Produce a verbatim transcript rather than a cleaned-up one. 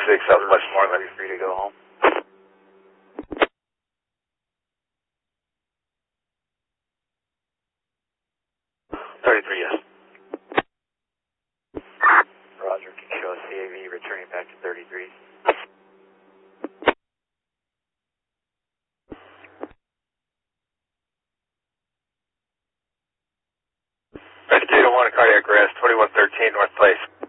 thirty-six, Southwest Moreland. You're free to go home. thirty-three, yes. Roger, can show C A V returning back to thirty-three. Data one, cardiac arrest, twenty-one thirteen North Place.